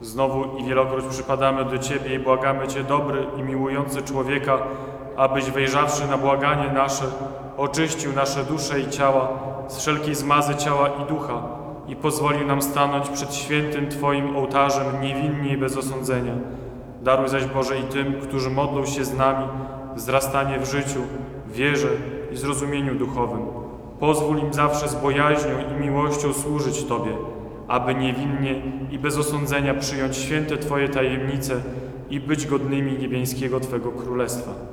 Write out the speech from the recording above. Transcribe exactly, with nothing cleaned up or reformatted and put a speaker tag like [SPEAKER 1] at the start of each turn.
[SPEAKER 1] Znowu i wielokroć przypadamy do Ciebie i błagamy Cię, dobry i miłujący człowieka, abyś wejrzawszy na błaganie nasze, oczyścił nasze dusze i ciała z wszelkiej zmazy ciała i ducha i pozwolił nam stanąć przed świętym Twoim ołtarzem niewinni i bez osądzenia. Daruj zaś Boże i tym, którzy modlą się z nami, wzrastanie w życiu, wierze i zrozumieniu duchowym. Pozwól im zawsze z bojaźnią i miłością służyć Tobie, aby niewinnie i bez osądzenia przyjąć święte Twoje tajemnice i być godnymi niebiańskiego Twego Królestwa.